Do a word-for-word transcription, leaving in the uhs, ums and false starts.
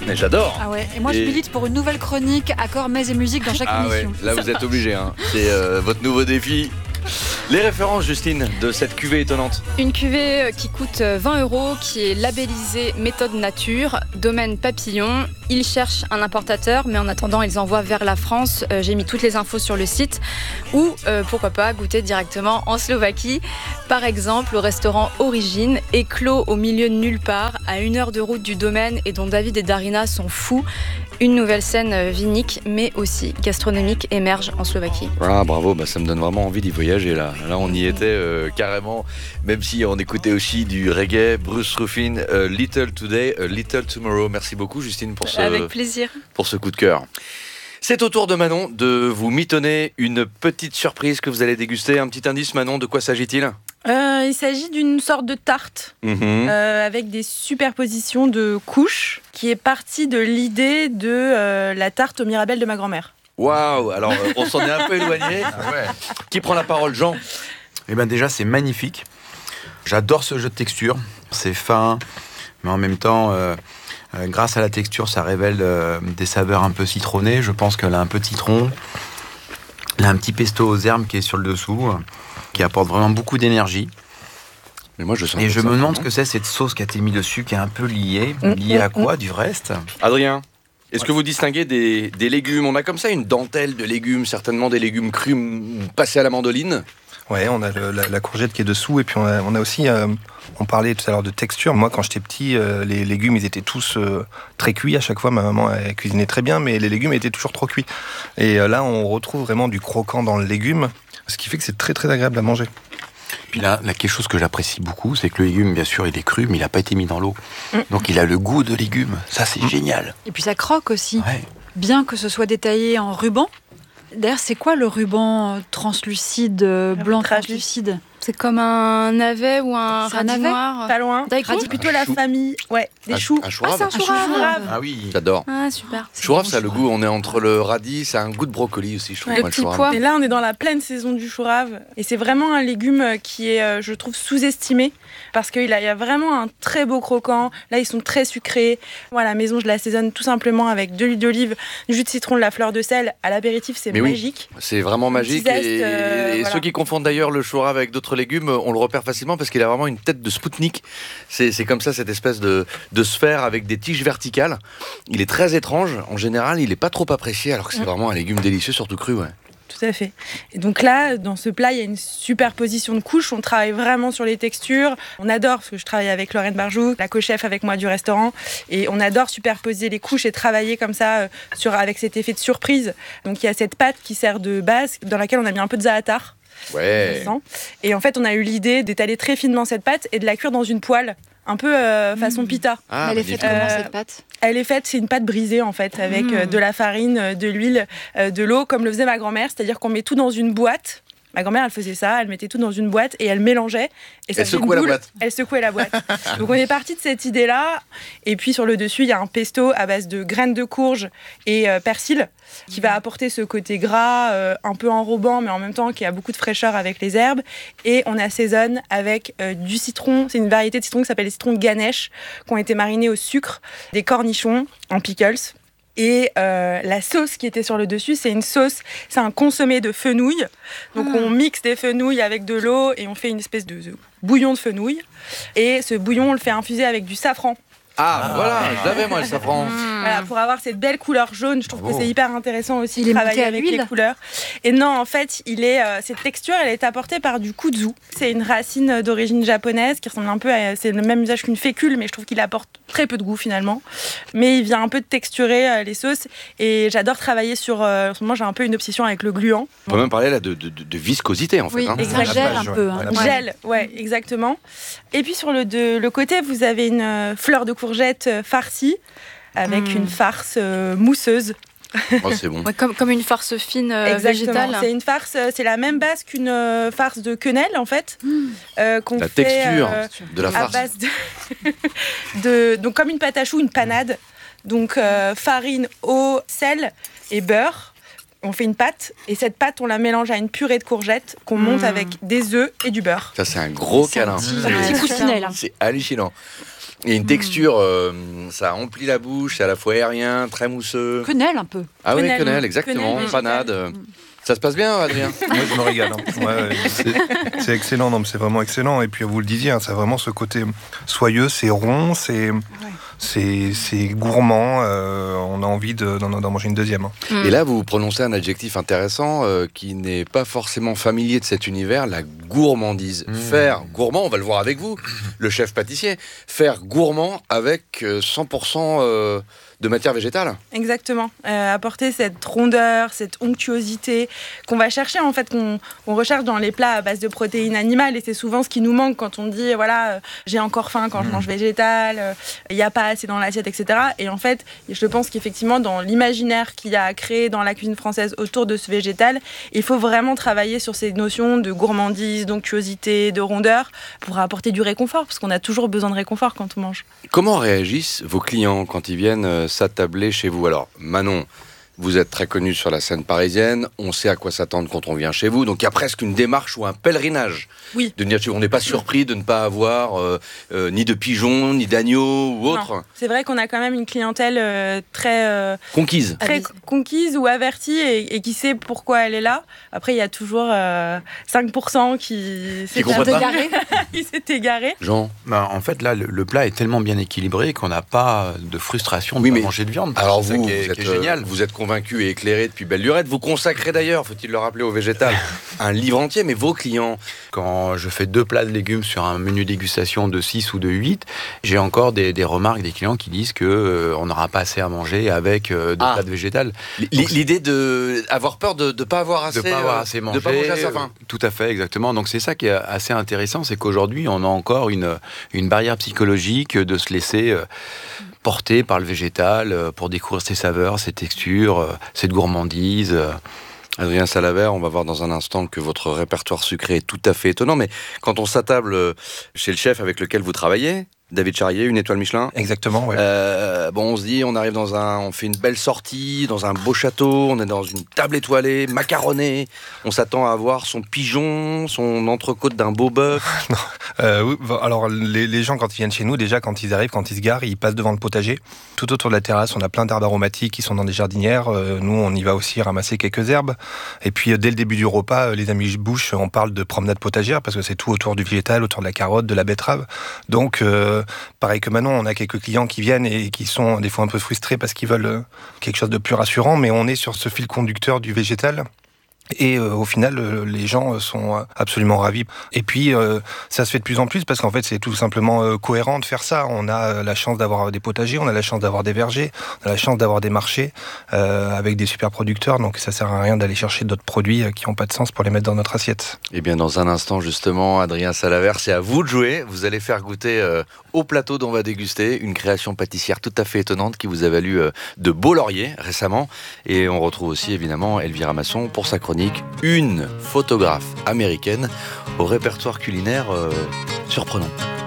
Mais j'adore. Ah ouais. Et moi, je Et- milite pour une nouvelle chronique accords, mets et musique dans chaque Ah ouais, émission. là vous êtes obligés. Hein. C'est euh, votre nouveau défi. Les références, Justine, de cette cuvée étonnante. Une cuvée qui coûte vingt euros, qui est labellisée méthode nature, domaine papillon. Ils cherchent un importateur, mais en attendant, ils envoient vers la France. Euh, j'ai mis toutes les infos sur le site. Ou, euh, pourquoi pas, goûter directement en Slovaquie. Par exemple, au restaurant Origine, éclos au milieu de nulle part, à une heure de route du domaine et dont David et Darina sont fous. Une nouvelle scène vinique, mais aussi gastronomique, émerge en Slovaquie. Ah bravo, bah, ça me donne vraiment envie d'y voyager là. Là on y était euh, carrément, même si on écoutait aussi du reggae, Bruce Ruffin, euh, Little Today, a Little Tomorrow. Merci beaucoup Justine pour ce, Avec plaisir. pour ce coup de cœur. C'est au tour de Manon de vous mitonner une petite surprise que vous allez déguster. Un petit indice Manon, de quoi s'agit-il ? Euh, il s'agit d'une sorte de tarte Mmh. euh, avec des superpositions de couches qui est partie de l'idée de euh, la tarte aux mirabelles de ma grand-mère. Waouh, alors euh, on s'en est un peu éloigné. Ah ouais. Qui prend la parole, Jean ? Eh ben déjà, c'est magnifique. J'adore ce jeu de texture. C'est fin, mais en même temps, euh, euh, grâce à la texture, ça révèle euh, des saveurs un peu citronnées. Je pense qu'elle a un peu de citron. Elle a un petit pesto aux herbes qui est sur le dessous, euh, qui apporte vraiment beaucoup d'énergie. Mais moi je sens. Et que je ça, me demande ce non que c'est cette sauce qui a été mise dessus, qui est un peu liée. Liée à quoi, du reste ? Adrien, est-ce que vous distinguez des, des légumes ? On a comme ça une dentelle de légumes, certainement des légumes crus m- passés à la mandoline. Ouais, on a le- la, la courgette qui est dessous et puis on a, on a aussi, euh, on parlait tout à l'heure de texture. Moi, quand j'étais petit, euh, les légumes, ils étaient tous euh, très cuits. À chaque fois, ma maman elle cuisinait très bien, mais les légumes étaient toujours trop cuits. Et euh, là, on retrouve vraiment du croquant dans le légume, ce qui fait que c'est très très agréable à manger. Puis là, là, quelque chose que j'apprécie beaucoup, c'est que le légume, bien sûr, il est cru, mais il n'a pas été mis dans l'eau. Donc il a le goût de légume. Ça, c'est génial. Et puis ça croque aussi. Ouais. Bien que ce soit détaillé en ruban. D'ailleurs, c'est quoi le ruban euh, translucide, euh, blanc Tragique. translucide ? C'est comme un navet ou un C'est un radis navet noir. Pas loin. Daikon C'est plutôt la chou. famille. Ouais, des Un- choux. Un chourave. Ah, c'est un chourave. chourave. Ah oui. J'adore. Ah, super. Chourave, ça a le goût, on est entre le radis, ça a un goût de brocoli aussi, je trouve. Le moi, le petit chourave. pois. Et là, on est dans la pleine saison du chourave. Et c'est vraiment un légume qui est, euh, je trouve, sous-estimé. Parce qu'il a- il y a vraiment un très beau croquant. Là, ils sont très sucrés. Moi, à la maison, je l'assaisonne tout simplement avec de l'huile d'olive, du jus de citron, de la fleur de sel. À l'apéritif, c'est Mais oui. magique. C'est vraiment magique. petit zeste, et euh, et voilà. ceux qui confondent d'ailleurs le chourave avec d'autres légumes, on le repère facilement parce qu'il a vraiment une tête de Spoutnik. C'est c'est comme ça, cette espèce de, de sphère avec des tiges verticales. Il est très étrange. En général, il n'est pas trop apprécié alors que c'est Mm. vraiment un légume délicieux, surtout cru. Ouais. Tout à fait. Et donc là, dans ce plat, il y a une superposition de couches. On travaille vraiment sur les textures. On adore, parce que je travaille avec Lorraine Barjou, la co-chef avec moi du restaurant. Et on adore superposer les couches et travailler comme ça, euh, sur, avec cet effet de surprise. Donc il y a cette pâte qui sert de base, dans laquelle on a mis un peu de za'atar. Ouais. Et en fait, on a eu l'idée d'étaler très finement cette pâte et de la cuire dans une poêle, un peu euh, façon pita. Ah, Elle est faite magnifique. comment Euh, cette pâte ? Elle est faite, c'est une pâte brisée en fait, avec Mmh. euh, de la farine, euh, de l'huile, euh, de l'eau, comme le faisait ma grand-mère. C'est-à-dire qu'on met tout dans une boîte. Ma grand-mère, elle faisait ça, elle mettait tout dans une boîte et elle mélangeait. Et ça Elle faisait une secouait la boule. boîte. Elle secouait la boîte. Donc on est parti de cette idée-là. Et puis sur le dessus, il y a un pesto à base de graines de courge et euh, persil qui va apporter ce côté gras, euh, un peu enrobant, mais en même temps qui a beaucoup de fraîcheur avec les herbes. Et on assaisonne avec euh, du citron. C'est une variété de citron qui s'appelle les citrons Ganesh, qui ont été marinés au sucre, des cornichons en pickles. Et euh, la sauce qui était sur le dessus, c'est une sauce, c'est un consommé de fenouil. Donc Ah. on mixe des fenouils avec de l'eau et on fait une espèce de, de bouillon de fenouil. Et ce bouillon, on le fait infuser avec du safran. Ah, voilà, je l'avais moi le safran. Voilà, pour avoir cette belle couleur jaune, je trouve que c'est hyper intéressant aussi Il de est travailler monté à avec l'huile les couleurs. Et non, en fait, il est, euh, cette texture, elle est apportée par du kudzu. C'est une racine d'origine japonaise qui ressemble un peu à, c'est le même usage qu'une fécule, mais je trouve qu'il apporte très peu de goût finalement. Mais il vient un peu de texturer euh, les sauces. Et j'adore travailler sur. Euh, en ce moment, j'ai un peu une obsession avec le gluant. On peut même parler là de, de, de- de viscosité en fait. Oui, hein. ça Exactement. gèle un Ouais. peu. hein. Ouais. Ouais. Gel, ouais, exactement. Et puis sur le, de, le côté, vous avez une euh, fleur de courgette euh, farcie avec Mm. une farce euh, mousseuse. Oh, c'est bon. Ouais, comme, comme une farce fine euh, végétale. C'est une farce, euh, c'est la même base qu'une euh, farce de quenelle en fait, euh, qu'on La fait texture euh, de la à farce. base de, de- donc comme une pâte à choux, une panade. Donc euh, farine, eau, sel et beurre. On fait une pâte et cette pâte on la mélange à une purée de courgettes qu'on monte Mm. avec des œufs et du beurre. Ça c'est un gros C'est un câlin. petit- C'est- un petit coussinet, là. C'est hallucinant. Il y a une texture, euh, ça emplit la bouche, c'est à la fois aérien, très mousseux. Quenelle un peu. Ah oui, Quenelle, quenelle, exactement, quenelle panade. végétale. Ça se passe bien, Adrien? Moi, je me régale. hein. Ouais, ouais, c'est, c'est excellent, non, mais c'est vraiment excellent. Et puis, vous le disiez, hein, ça a vraiment ce côté soyeux, c'est rond, c'est, c'est, c'est gourmand. Euh, on a envie de, d'en, d'en manger une deuxième. hein. Mm. Et là, vous prononcez un adjectif intéressant euh, qui n'est pas forcément familier de cet univers, la gourmandise. Mmh. Faire gourmand, on va le voir avec vous, le chef pâtissier, faire gourmand avec euh, cent pour cent euh, de matière végétale. Exactement. Euh, apporter cette rondeur, cette onctuosité qu'on va chercher, en fait, qu'on, qu'on recherche dans les plats à base de protéines animales. Et c'est souvent ce qui nous manque quand on dit, voilà, euh, j'ai encore faim quand je mange végétal, il n'y a pas assez dans l'assiette, et cetera. Et en fait, je pense qu'effectivement, dans l'imaginaire qu'il y a à créer dans la cuisine française autour de ce végétal, il faut vraiment travailler sur ces notions de gourmandise, d'onctuosité, de rondeur, pour apporter du réconfort, parce qu'on a toujours besoin de réconfort quand on mange. Comment réagissent vos clients quand ils viennent euh, s'attabler chez vous? Alors, Manon, vous êtes très connue sur la scène parisienne, on sait à quoi s'attendre quand on vient chez vous, donc il y a presque une démarche ou un pèlerinage. Oui. De dire, on n'est pas surpris de ne pas avoir euh, euh, ni de pigeons, ni d'agneaux ou autre. Non. C'est vrai qu'on a quand même une clientèle euh, très... euh, Conquise. très Avis. conquise ou avertie et, et qui sait pourquoi elle est là. Après, il y a toujours euh, cinq pour cent qui s'est comprennent pas. égaré. qui s'est égaré. Jean? Ben, en fait, là, le, le plat est tellement bien équilibré qu'on n'a pas de frustration de Oui, pas mais manger de viande. Alors C'est ça vous, qui est, vous, êtes, qui est génial. euh, vous êtes convaincu et éclairé depuis belle lurette. Vous consacrez d'ailleurs, faut-il le rappeler, au végétal, un livre entier. Mais vos clients, Quand je fais deux plats de légumes sur un menu dégustation de six ou de huit, j'ai encore des, des remarques des clients qui disent qu'on euh, n'aura pas assez à manger avec euh, deux Ah. plats de végétal. l- l'idée de avoir peur de ne pas avoir assez, de pas avoir euh, assez de mangé, pas manger à sa faim. euh, Tout à fait, exactement. Donc c'est ça qui est assez intéressant, c'est qu'aujourd'hui on a encore une, une barrière psychologique de se laisser euh, porter par le végétal euh, pour découvrir ses saveurs, ses textures, euh, cette gourmandise. euh. Adrien Salavert, on va voir dans un instant que votre répertoire sucré est tout à fait étonnant. Mais quand on s'attable chez le chef avec lequel vous travaillez, David Charrier, une étoile Michelin. Exactement, ouais. Euh, bon, on se dit, on arrive dans un, on fait une belle sortie, dans un beau château, on est dans une table étoilée, macaronnée. On s'attend à avoir son pigeon, son entrecôte d'un beau bœuf. Euh, oui, alors les, les gens quand ils viennent chez nous, déjà quand ils arrivent, quand ils se garent, ils passent devant le potager. Tout autour de la terrasse, on a plein d'arbres aromatiques qui sont dans des jardinières. Euh, nous, on y va aussi ramasser quelques herbes. Et puis euh, dès le début du repas, euh, les amis bouches, on parle de promenade potagère parce que c'est tout autour du végétal, autour de la carotte, de la betterave. Donc euh, pareil que Manon, on a quelques clients qui viennent et qui sont des fois un peu frustrés parce qu'ils veulent euh, quelque chose de plus rassurant, mais on est sur ce fil conducteur du végétal. Et euh, au final, euh, les gens euh, sont euh, absolument ravis. Et puis, euh, ça se fait de plus en plus parce qu'en fait, c'est tout simplement euh, cohérent de faire ça. On a euh, la chance d'avoir des potagers, on a la chance d'avoir des vergers, on a la chance d'avoir des marchés euh, avec des super producteurs. Donc, ça sert à rien d'aller chercher d'autres produits euh, qui n'ont pas de sens pour les mettre dans notre assiette. Eh bien, dans un instant, justement, Adrien Salavert, c'est à vous de jouer. Vous allez faire goûter euh, au plateau dont on va déguster une création pâtissière tout à fait étonnante qui vous a valu euh, de beaux lauriers récemment. Et on retrouve aussi, évidemment, Elvira Masson pour sa chronique. Une photographe américaine au répertoire culinaire euh, surprenant.